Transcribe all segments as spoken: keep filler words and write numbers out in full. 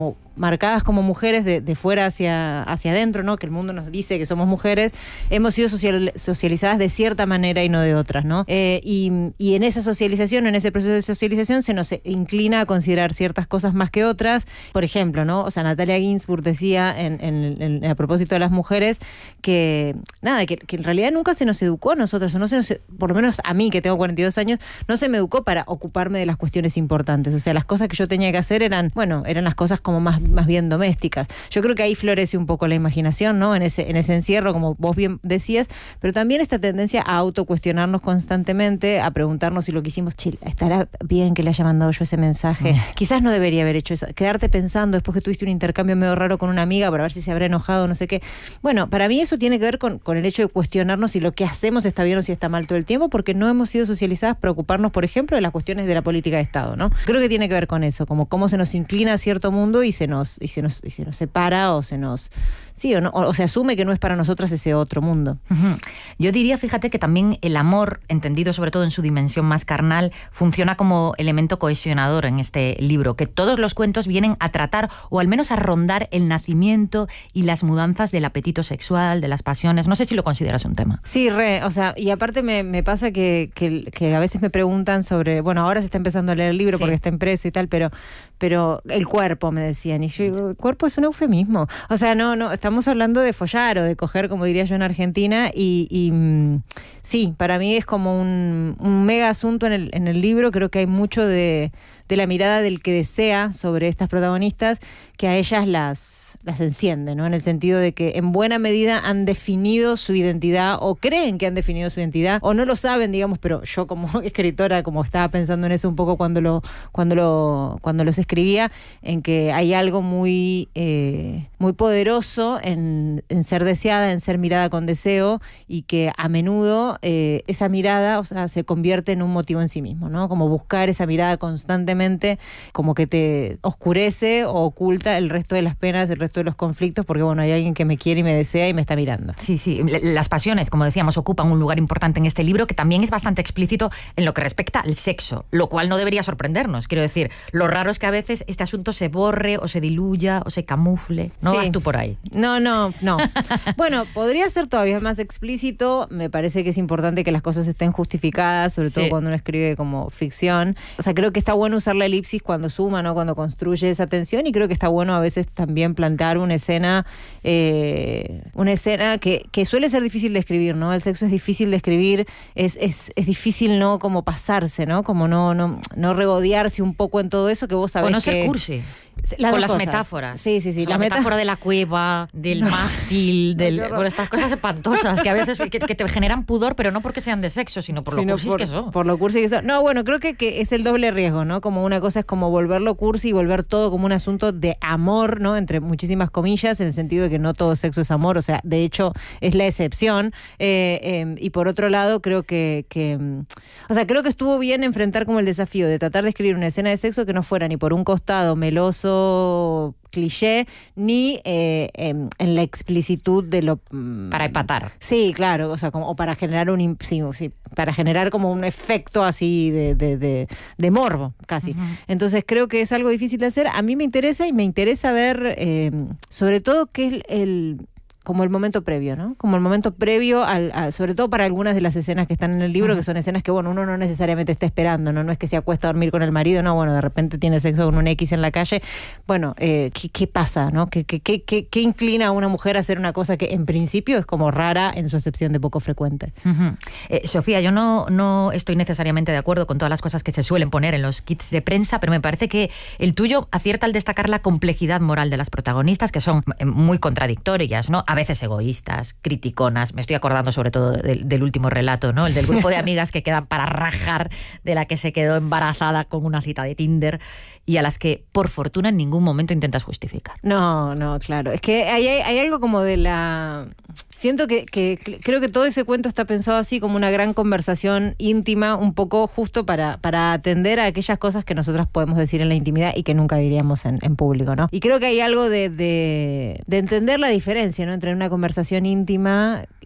marcadas como mujeres de, de fuera hacia, hacia adentro, ¿no? Que el mundo nos dice que somos mujeres, hemos sido social, socializadas de cierta manera y no de otras, ¿no? Eh, y, y en esa socialización, en ese proceso de socialización, se nos inclina a considerar ciertas cosas más que otras. Por ejemplo, ¿no? O sea, Natalia Ginzburg decía en, en, en, a propósito de las mujeres que, nada, que, que en realidad nunca se nos educó a nosotros, o no se nos, por lo menos a mí, que tengo cuarenta y dos años, no se me educó para ocuparme de las cuestiones importantes. O sea, las cosas que yo tenía que hacer eran, bueno, eran las cosas como más, más bien domésticas. Yo creo que ahí florece un poco la imaginación, ¿no? En ese, en ese encierro, como vos bien decías, pero también esta tendencia a autocuestionarnos constantemente, a preguntarnos si lo que hicimos, che, ¿estará bien que le haya mandado yo ese mensaje? Quizás no debería haber hecho eso. Quedarte pensando después que tuviste un intercambio medio raro con una amiga para ver si se habrá enojado, no sé qué. Bueno, para mí eso tiene que ver con, con el hecho de cuestionarnos si lo que hacemos está bien o si está mal todo el tiempo, porque no hemos sido socializadas para ocuparnos, por ejemplo, de las cuestiones de la política de Estado, ¿no? Creo que tiene que ver con eso, como cómo se nos inclina a cierto mundo y se nos, y se nos, y se nos separa o se nos... Sí, o, no, o, o se asume que no es para nosotras ese otro mundo. Uh-huh. Yo diría, fíjate, que también el amor, entendido sobre todo en su dimensión más carnal, funciona como elemento cohesionador en este libro, que todos los cuentos vienen a tratar, o al menos a rondar, el nacimiento y las mudanzas del apetito sexual, de las pasiones. No sé si lo consideras un tema. Sí, re, o sea, y aparte me, me pasa que, que, que a veces me preguntan sobre, bueno, ahora se está empezando a leer el libro sí. porque está impreso y tal, pero, pero el cuerpo, me decían, y yo digo, el cuerpo es un eufemismo. O sea, no, no, estamos hablando de follar o de coger, como diría yo en Argentina, y, y sí, para mí es como un, un mega asunto en el, en el libro. Creo que hay mucho de, de la mirada del que desea sobre estas protagonistas, que a ellas las, las enciende, ¿no? En el sentido de que en buena medida han definido su identidad, o creen que han definido su identidad, o no lo saben, digamos, pero yo como escritora, como estaba pensando en eso un poco cuando lo, cuando lo, cuando los escribía, en que hay algo muy, eh, muy poderoso en, en ser deseada, en ser mirada con deseo, y que a menudo eh, esa mirada, o sea, se convierte en un motivo en sí mismo, ¿no? Como buscar esa mirada constantemente, como que te oscurece o oculta el resto de las penas, el resto de los conflictos, porque bueno, hay alguien que me quiere y me desea y me está mirando. Sí, sí, las pasiones, como decíamos, ocupan un lugar importante en este libro, que también es bastante explícito en lo que respecta al sexo, lo cual no debería sorprendernos. Quiero decir, lo raro es que a veces este asunto se borre o se diluya o se camufle. ¿No sí. vas tú por ahí? No, no, no. Bueno, podría ser todavía más explícito. Me parece que es importante que las cosas estén justificadas, sobre todo sí. cuando uno escribe como ficción. O sea, creo que está bueno usar la elipsis cuando suma, ¿no? Cuando construye esa tensión, y creo que está bueno a veces también plantear una escena, eh, una escena que, que suele ser difícil de escribir, ¿no? El sexo es difícil de escribir, es, es, es difícil, ¿no? Como pasarse, ¿no? Como no, no, no regodearse un poco en todo eso que vos sabés o no que... ser cursi. Las con las cosas. metáforas. Sí, sí, sí. O sea, la, la metáfora de la cueva, del no. mástil, del, no, bueno, estas cosas espantosas que a veces que, que te generan pudor, pero no porque sean de sexo, sino por sino lo cursis por, que son. Por lo cursi que son. No, bueno, creo que, que es el doble riesgo, ¿no? Como una cosa es como volverlo cursi y volver todo como un asunto de amor, ¿no? Entre muchísimas comillas, en el sentido de que no todo sexo es amor, o sea, de hecho es la excepción. Eh, eh, y por otro lado, creo que, que... O sea, creo que estuvo bien enfrentar como el desafío de tratar de escribir una escena de sexo que no fuera ni por un costado meloso, cliché, ni eh, en, en la explicitud de lo... Para empatar. Sí, claro, o sea, como o para generar un... Sí, sí, para generar como un efecto así de, de, de, de morbo, casi. Uh-huh. Entonces creo que es algo difícil de hacer. A mí me interesa y me interesa ver, eh, sobre todo, qué es el... el como el momento previo, ¿no? Como el momento previo, al, al, sobre todo para algunas de las escenas que están en el libro, uh-huh. que son escenas que, bueno, uno no necesariamente está esperando, ¿no? No es que se acuesta a dormir con el marido, no, bueno, de repente tiene sexo con un X en la calle. Bueno, eh, ¿qué, qué pasa, no? ¿Qué, qué, qué, qué, ¿Qué inclina a una mujer a hacer una cosa que en principio es como rara en su acepción de poco frecuente? Uh-huh. Eh, Sofía, yo no, no estoy necesariamente de acuerdo con todas las cosas que se suelen poner en los kits de prensa, pero me parece que el tuyo acierta al destacar la complejidad moral de las protagonistas, que son muy contradictorias, ¿no? A veces egoístas, criticonas. Me estoy acordando sobre todo del, del último relato, ¿no? El del grupo de amigas que quedan para rajar, de la que se quedó embarazada con una cita de Tinder, y a las que, por fortuna, en ningún momento intentas justificar. No, no, claro. Es que hay, hay, hay algo como de la... Siento que, que creo que todo ese cuento está pensado así como una gran conversación íntima, un poco justo para, para atender a aquellas cosas que nosotras podemos decir en la intimidad y que nunca diríamos en, en público, ¿no? Y creo que hay algo de, de, de entender la diferencia, ¿no? Entre una conversación íntima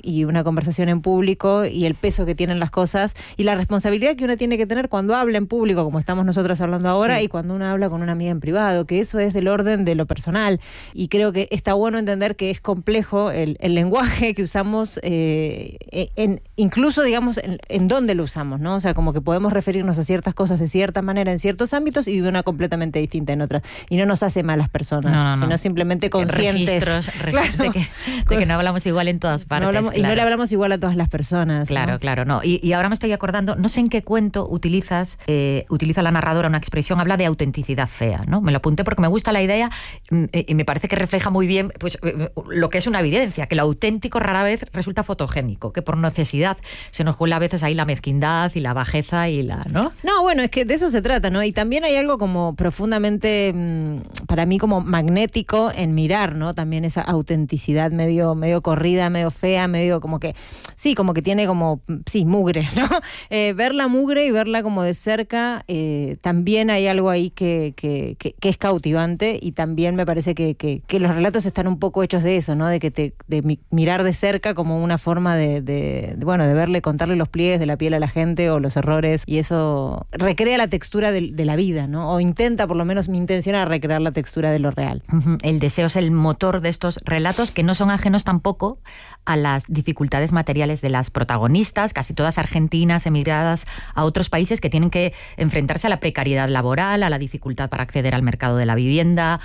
y una conversación en público y el peso que tienen las cosas y la responsabilidad que uno tiene que tener cuando habla en público, como estamos nosotras hablando ahora, sí. y cuando uno habla con una amiga en privado, que eso es del orden de lo personal. Y creo que está bueno entender que es complejo el, el lenguaje que usamos, eh, en, incluso, digamos, en, en dónde lo usamos, ¿no? O sea, como que podemos referirnos a ciertas cosas de cierta manera en ciertos ámbitos y de una completamente distinta en otras. Y no nos hace malas personas, no, no, no. sino simplemente conscientes. Registros, registros claro. de, que, de que no hablamos igual en todas partes. No hablamos, claro. Y no le hablamos igual a todas las personas. Claro, ¿no? claro, no. Y, y ahora me estoy acordando, no sé en qué cuento utilizas, eh, utiliza la narradora una expresión, habla de autenticidad fea, ¿no? Me lo apunté porque me gusta la idea eh, y me parece que refleja muy bien pues, eh, lo que es una evidencia, que lo auténtico rara vez resulta fotogénico, que por necesidad se nos cuela a veces ahí la mezquindad y la bajeza y la, ¿no? No, bueno, es que de eso se trata, ¿no? Y también hay algo como profundamente, para mí, como magnético en mirar, ¿no? También esa autenticidad medio, medio corrida, medio fea, medio como que, sí, como que tiene como, sí, mugre, ¿no? Eh, ver la mugre y verla como de cerca, eh, también hay algo ahí que, que, que, que es cautivante y también me parece que, que, que los relatos están un poco hechos de eso, ¿no? De que te, de mi, mirar de cerca como una forma de, de, de, bueno, de verle, contarle los pliegues de la piel a la gente o los errores, y eso recrea la textura de, de la vida, ¿no? O intenta, por lo menos mi intención era recrear la textura de lo real. Uh-huh. El deseo es el motor de estos relatos, que no son ajenos tampoco a las dificultades materiales de las protagonistas, casi todas argentinas, emigradas a otros países, que tienen que enfrentarse a la precariedad laboral, a la dificultad para acceder al mercado de la vivienda,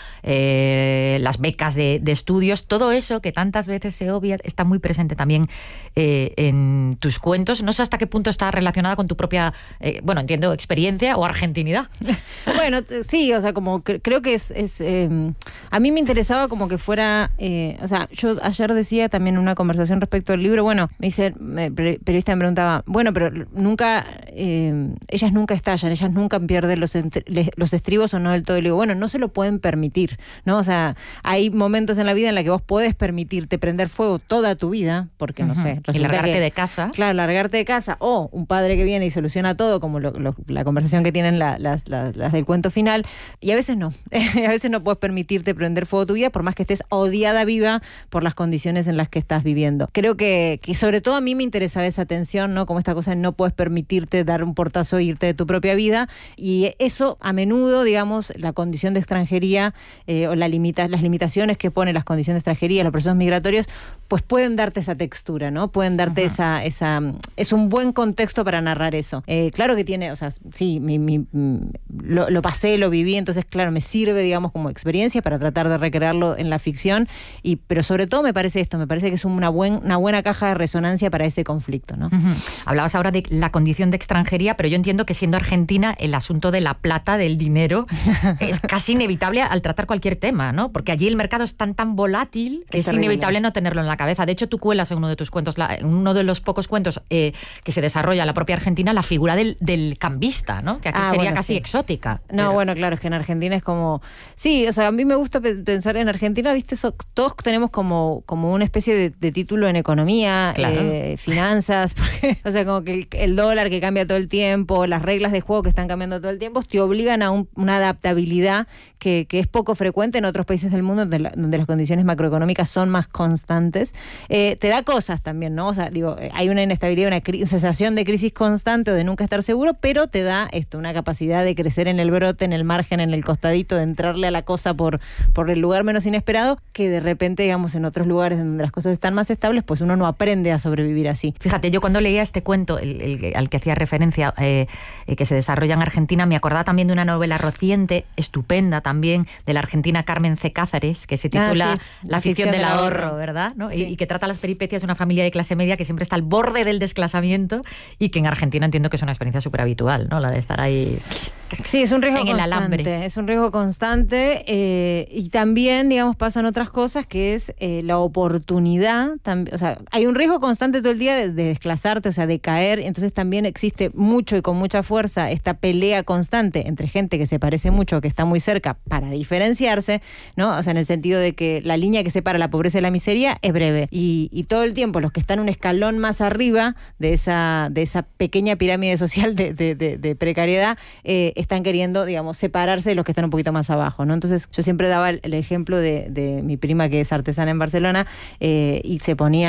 eh, las becas de, de estudios, todo eso que tantas veces se obvia, está muy presente también eh, en tus cuentos. No sé hasta qué punto está relacionada con tu propia, eh, bueno, entiendo, experiencia o argentinidad. Bueno, sí, o sea, como cre- creo que es, es eh, a mí me interesaba como que fuera, eh, o sea, yo ayer decía también en una conversación respecto al libro, bueno, me dice, me, periodista me preguntaba, bueno, pero nunca, eh, ellas nunca estallan, ellas nunca pierden los, entre, los estribos o no del todo. Y le digo, bueno, no se lo pueden permitir, ¿no? O sea, hay momentos en la vida en la que vos podés permitirte prender fuego toda tu vida, porque, no uh-huh. sé, y largarte que, de casa. Claro, largarte de casa, o un padre que viene y soluciona todo, como lo, lo, la conversación que tienen la, las, las, las del cuento final, y a veces no, a veces no puedes permitirte prender fuego tu vida, por más que estés odiada viva por las condiciones en las que estás viviendo. Creo que, que sobre todo a mí me interesaba esa tensión, ¿no? Como esta cosa de no puedes permitirte dar un portazo e irte de tu propia vida, y eso a menudo, digamos, la condición de extranjería eh, o la limita, las limitaciones que pone las condiciones de extranjería, los procesos migratorios, pues pueden darte esa textura, ¿no? Pueden darte uh-huh. esa, esa, es un buen contexto para narrar eso. Eh, claro que tiene, o sea, sí, mi, mi, lo, lo pasé, lo viví, entonces claro, me sirve, digamos, como experiencia para tratar de recrearlo en la ficción, y, pero sobre todo me parece esto, me parece que es una, buen, una buena caja de resonancia para ese conflicto, ¿no? Uh-huh. Hablabas ahora de la condición de extranjería, pero yo entiendo que siendo argentina el asunto de la plata, del dinero, es casi inevitable al tratar cualquier tema, ¿no? Porque allí el mercado es tan tan volátil que es, es inevitable no tenerlo en la cabeza. De hecho, tú cuelas en uno de tus cuentos, la, en uno de los pocos cuentos eh, que se desarrolla en la propia Argentina, la figura del, del cambista, ¿no? Que aquí ah, sería bueno, casi sí. exótica. No, pero... bueno, claro, es que en Argentina es como... Sí, o sea, a mí me gusta pensar en Argentina, ¿viste? So, todos tenemos como, como una especie de, de título en economía, claro. eh, finanzas, porque, o sea, como que el, el dólar que cambia todo el tiempo, las reglas de juego que están cambiando todo el tiempo, te obligan a un, una adaptabilidad que, que es poco frecuente en otros países del mundo donde, la, donde las condiciones macroeconómicas son más constantes. Eh, te da cosas también, ¿no? O sea, digo, hay una inestabilidad, una, cri- una sensación de crisis constante o de nunca estar seguro, pero te da esto, una capacidad de crecer en el brote, en el margen, en el costadito, de entrarle a la cosa por, por el lugar menos inesperado, que de repente, digamos, en otros lugares donde las cosas están más estables, pues uno no aprende a sobrevivir así. Fíjate, yo cuando leía este cuento, el, el, al que hacía referencia, eh, eh, que se desarrolla en Argentina, me acordaba también de una novela reciente, estupenda también, de la argentina Carmen C. Cáceres, que se titula ah, sí. La, la ficción, ficción del ahorro, ahorro, ¿verdad? ¿No? Sí. Y, y que trata las peripecias de una familia de clase media que siempre está al borde del desclasamiento, y que en Argentina entiendo que es una experiencia súper habitual, ¿no? La de estar ahí... Sí, es un riesgo en constante. El alambre. Es un riesgo constante eh, y también, digamos, pasan otras cosas, que es eh, la oportunidad. Tam- o sea, hay un riesgo constante todo el día de, de desclasarte, o sea, de caer. Entonces también existe mucho y con mucha fuerza esta pelea constante entre gente que se parece mucho, que está muy cerca, para diferenciarse, ¿no? O sea, en el sentido de que la línea que separa la pobreza y la miseria es breve. Y, y todo el tiempo los que están un escalón más arriba de esa, de esa pequeña pirámide social de, de, de, de precariedad, eh, están queriendo, digamos, separarse de los que están un poquito más abajo, ¿no? Entonces yo siempre daba el, el ejemplo de, de mi prima, que es artesana en Barcelona, eh, y se ponía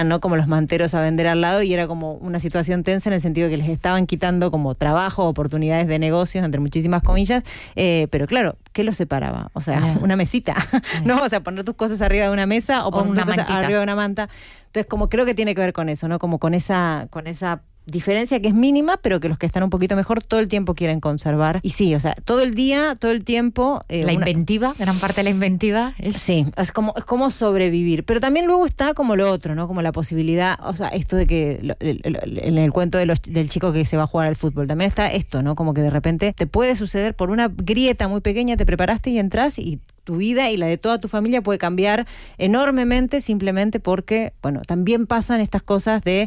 venían, ¿no? Como los manteros a vender al lado y era como una situación tensa en el sentido de que les estaban quitando como trabajo, oportunidades de negocios, entre muchísimas comillas, eh, pero claro, ¿qué los separaba? O sea, yeah. una mesita, yeah. ¿no? O sea, poner tus cosas arriba de una mesa o, o poner tus cosas arriba de una manta. Entonces, como creo que tiene que ver con eso, ¿no? Como con esa, con esa diferencia que es mínima, pero que los que están un poquito mejor todo el tiempo quieren conservar. Y sí, o sea, todo el día, todo el tiempo... Eh, la una... inventiva, gran parte de la inventiva. Es... Sí, es como, es como sobrevivir. Pero también luego está como lo otro, ¿no? Como la posibilidad, o sea, esto de que lo, el, el, en el cuento de los, del chico que se va a jugar al fútbol, también está esto, ¿no? Como que de repente te puede suceder por una grieta muy pequeña, te preparaste y entras y tu vida y la de toda tu familia puede cambiar enormemente simplemente porque, bueno, también pasan estas cosas de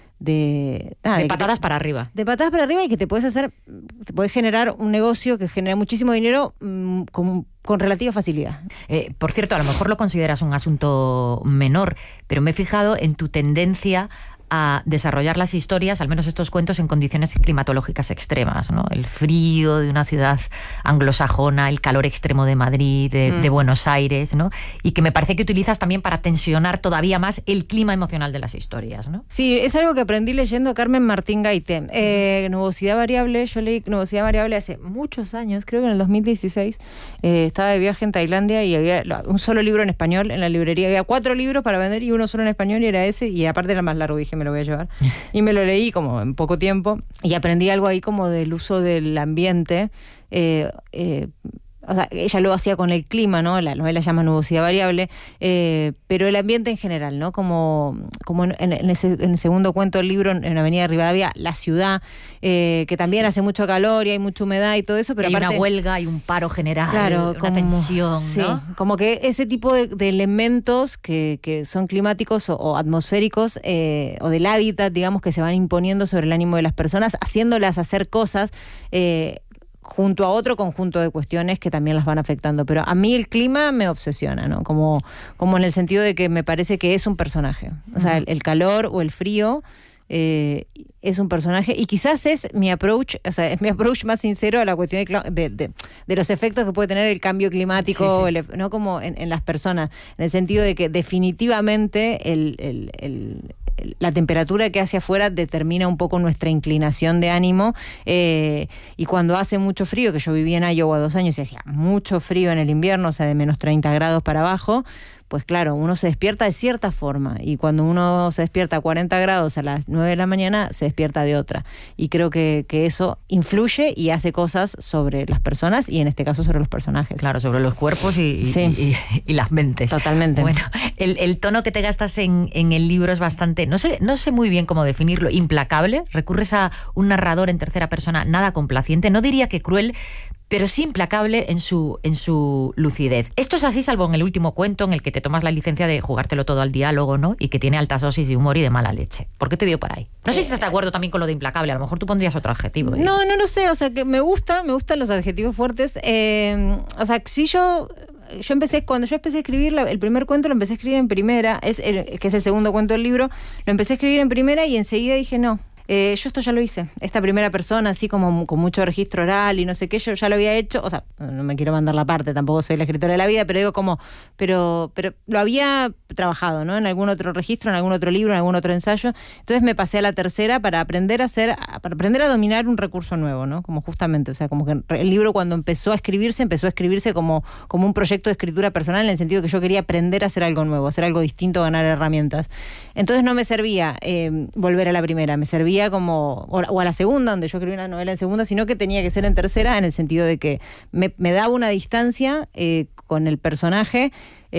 de, ah, de, de patadas te, para arriba. De patadas para arriba y que te puedes hacer, te puedes generar un negocio que genera muchísimo dinero mmm, con, con relativa facilidad. Eh, por cierto, a lo mejor lo consideras un asunto menor, pero me he fijado en tu tendencia a desarrollar las historias, al menos estos cuentos, en condiciones climatológicas extremas, ¿no? El frío de una ciudad anglosajona, el calor extremo de Madrid, de, mm. de Buenos Aires, ¿no? Y que me parece que utilizas también para tensionar todavía más el clima emocional de las historias, ¿no? Sí, es algo que aprendí leyendo a Carmen Martín Gaite. Eh, nubosidad variable, yo leí Nubosidad variable hace muchos años, creo que en el dos mil dieciséis, eh, estaba de viaje en Tailandia y había un solo libro en español en la librería. Había cuatro libros para vender y uno solo en español y era ese, y aparte era más largo, dije, me lo voy a llevar. Y me lo leí como en poco tiempo y aprendí algo ahí como del uso del ambiente. Eh, eh, o sea, ella lo hacía con el clima, ¿no? La novela llama Nubosidad variable, eh, pero el ambiente en general, ¿no? Como, como en, en, ese, en el segundo cuento del libro, en Avenida Rivadavia, la ciudad, eh, que también sí. hace mucho calor y hay mucha humedad y todo eso, pero hay aparte, una huelga, hay un paro general, claro, una como, tensión, sí, ¿no? Como que ese tipo de, de elementos que, que son climáticos o, o atmosféricos eh, o del hábitat, digamos, que se van imponiendo sobre el ánimo de las personas, haciéndolas hacer cosas eh, junto a otro conjunto de cuestiones que también las van afectando. Pero a mí el clima me obsesiona, ¿no? Como, como en el sentido de que me parece que es un personaje. O sea, el, el calor o el frío eh, es un personaje y quizás es mi approach, o sea, es mi approach más sincero a la cuestión de, de, de, de los efectos que puede tener el cambio climático, sí, sí. El, no como en, en las personas, en el sentido de que definitivamente el, el, el la temperatura que hace afuera determina un poco nuestra inclinación de ánimo eh, y cuando hace mucho frío, que yo viví en Iowa dos años y hacía mucho frío en el invierno, o sea, de menos treinta grados para abajo, pues claro, uno se despierta de cierta forma y cuando uno se despierta a cuarenta grados a las nueve de la mañana, se despierta de otra. Y creo que, que eso influye y hace cosas sobre las personas y en este caso sobre los personajes. Claro, sobre los cuerpos y, sí. y, y, y las mentes. Totalmente. Bueno, el, el tono que te gastas en, en el libro es bastante, no sé, no sé muy bien cómo definirlo, implacable. Recurres a un narrador en tercera persona nada complaciente, no diría que cruel, pero sí implacable en su, en su lucidez. Esto es así, salvo en el último cuento, en el que te tomas la licencia de jugártelo todo al diálogo, ¿no? Y que tiene altas dosis de humor y de mala leche. ¿Por qué te dio para ahí? No sé si estás de acuerdo también con lo de implacable. A lo mejor tú pondrías otro adjetivo. ¿eh? No, no lo sé. O sea, que me gusta, me gustan los adjetivos fuertes. Eh, o sea, si yo... Yo empecé, cuando yo empecé a escribir, la, el primer cuento lo empecé a escribir en primera, es el, que es el segundo cuento del libro, lo empecé a escribir en primera y enseguida dije, no, Eh, yo esto ya lo hice, esta primera persona así como con mucho registro oral y no sé qué, yo ya lo había hecho, o sea, no me quiero mandar la parte, tampoco soy la escritora de la vida, pero digo como, pero, pero lo había trabajado, ¿no? En algún otro registro, en algún otro libro, en algún otro ensayo, entonces me pasé a la tercera para aprender a hacer, para aprender a dominar un recurso nuevo, ¿no? Como justamente, o sea, como que el libro cuando empezó a escribirse, empezó a escribirse como, como un proyecto de escritura personal en el sentido que yo quería aprender a hacer algo nuevo, hacer algo distinto, ganar herramientas. Entonces no me servía eh, volver a la primera, me servía como, o a la segunda, donde yo escribí una novela en segunda, sino que tenía que ser en tercera, en el sentido de que me, me daba una distancia eh, con el personaje,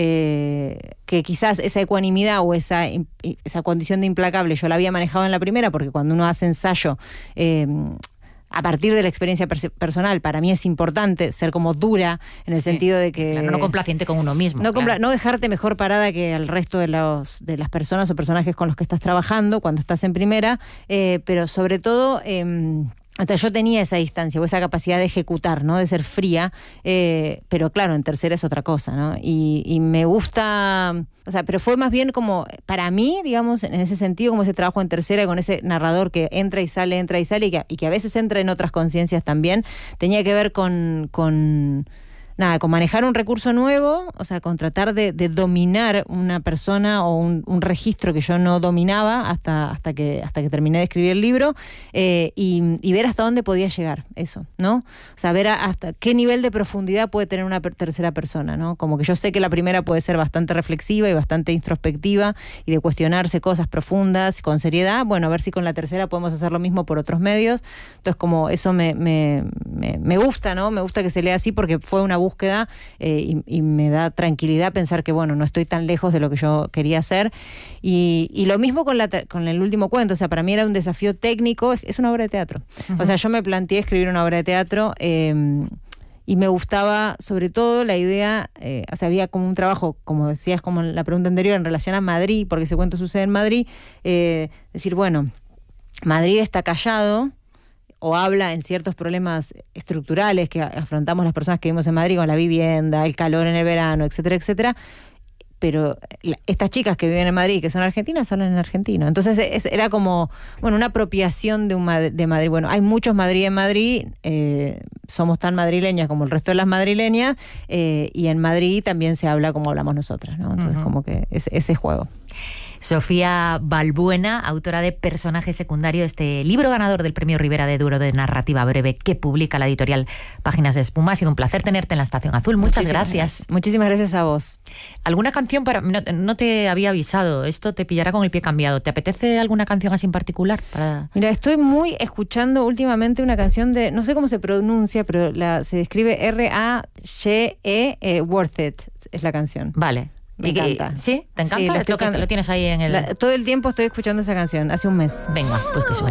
eh, que quizás esa ecuanimidad o esa, esa condición de implacable yo la había manejado en la primera, porque cuando uno hace ensayo, eh, a partir de la experiencia pers- personal, para mí es importante ser como dura, en el sí, sentido de que... Claro, no complaciente con uno mismo. No, claro. compla- no dejarte mejor parada que al resto de, los, de las personas o personajes con los que estás trabajando cuando estás en primera, eh, pero sobre todo... Eh, Entonces yo tenía esa distancia o esa capacidad de ejecutar, ¿no? De ser fría, eh, pero claro, en tercera es otra cosa, ¿no? Y, y me gusta, o sea, pero fue más bien como, para mí, digamos, en ese sentido, como ese trabajo en tercera con ese narrador que entra y sale, entra y sale, y que, y que a veces entra en otras conciencias también, tenía que ver con... con nada, con manejar un recurso nuevo, o sea, con tratar de, de dominar una persona o un, un registro que yo no dominaba hasta, hasta, que, hasta que terminé de escribir el libro, eh, y, y ver hasta dónde podía llegar eso, ¿no? O sea, ver a, hasta qué nivel de profundidad puede tener una per- tercera persona, ¿no? Como que yo sé que la primera puede ser bastante reflexiva y bastante introspectiva y de cuestionarse cosas profundas con seriedad. Bueno, a ver si con la tercera podemos hacer lo mismo por otros medios. Entonces, como eso me, me, me, me gusta, ¿no? Me gusta que se lea así porque fue una búsqueda eh, y, y me da tranquilidad pensar que, bueno, no estoy tan lejos de lo que yo quería hacer. Y, y lo mismo con, la, con el último cuento. O sea, para mí era un desafío técnico. Es, es una obra de teatro. Uh-huh. O sea, yo me planteé escribir una obra de teatro eh, y me gustaba sobre todo la idea, eh, o sea, había como un trabajo, como decías, como en la pregunta anterior, en relación a Madrid, porque ese cuento sucede en Madrid, eh, decir, bueno, Madrid está callado, o habla en ciertos problemas estructurales que afrontamos las personas que vivimos en Madrid, con la vivienda, el calor en el verano, etcétera, etcétera, pero la, estas chicas que viven en Madrid, que son argentinas, hablan en argentino. Entonces es, era como, bueno, una apropiación de, un, de Madrid. Bueno, hay muchos Madrid en Madrid, eh, somos tan madrileñas como el resto de las madrileñas, eh, y en Madrid también se habla como hablamos nosotras, ¿no? Entonces uh-huh. como que es, ese juego. Sofía Balbuena, autora de Personaje secundario, este libro ganador del Premio Rivera de Duero de narrativa breve que publica la editorial Páginas de Espuma. Ha sido un placer tenerte en la Estación Azul. Muchas Muchísimas gracias. gracias. Muchísimas gracias a vos. ¿Alguna canción para...? No, no te había avisado, esto te pillará con el pie cambiado. ¿Te apetece alguna canción así en particular? Para... Mira, estoy muy escuchando últimamente una canción de, no sé cómo se pronuncia, pero la, se escribe R A Y E, eh, Worth It, es la canción. Vale. Me encanta. ¿Sí? ¿Te encanta? Sí, es lo que lo tienes ahí en el... La, todo el tiempo estoy escuchando esa canción, hace un mes. Venga, pues que suene.